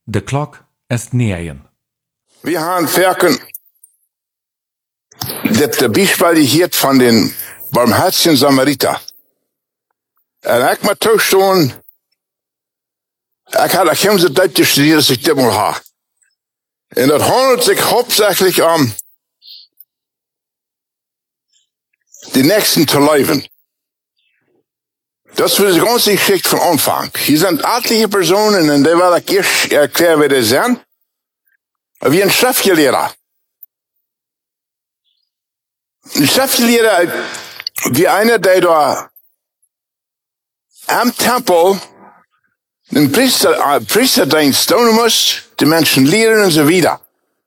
De klok ist 9. Wir haben verken dat Beispiel hier van den barmherzigen Samariter. En ik moet toestaan, ik had geen zo diep gestudeerd als ik dit mal ha. En dat handelt sich hauptsächlich om die Nächsten zu leben. Das ist die ganze Geschichte von Anfang. Hier sind etliche Personen, und die will ich erst erklären, wie die sind. Wie ein Schriftgelehrter. Ein Schriftgelehrter, wie einer, der da am Tempel den Priesterdienst tun muss, die Menschen lehren und so weiter.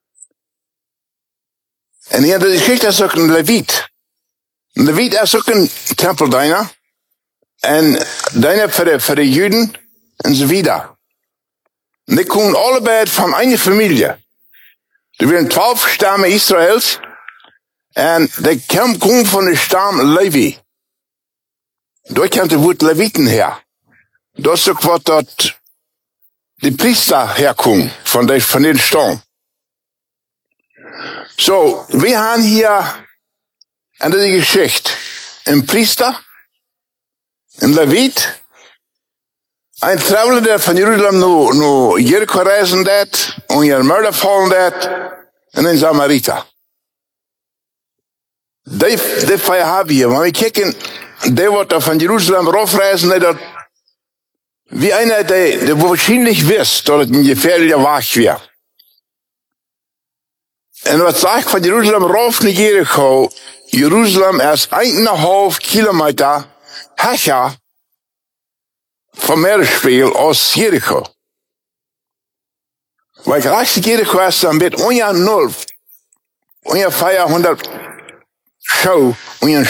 Und hier, die Geschichte ist auch ein Levit. Ein Levit ist auch ein Tempeldiener. En daarna voor de Juden en zo weiter. En die komen allebei van een familie. Er waren 12 stammen Israëls. En die komen van de stam Levi. Daar komt het woord Leviten her. Dat is ook wat dat de priester herkomen van den stam. So, we hebben hier in deze Geschichte een priester, een Levit, een traveler der van Jeruzalem naar Jericho reisen deed, en je murder vallen deed, en een Samariter. Die twee hebben we. Maar we kijken, die wordt van Jeruzalem rafreizen deed, wie einer, der wahrscheinlich wist dat het een gefährlicher Weg wäre. En wat sagt van Jeruzalem rauf naar Jericho? Jeruzalem is 1,5 kilometer Hecher vom Meeresspiegel aus Jericho. Weil gleich Jericho ist dann mit ungefähr 500 Schau,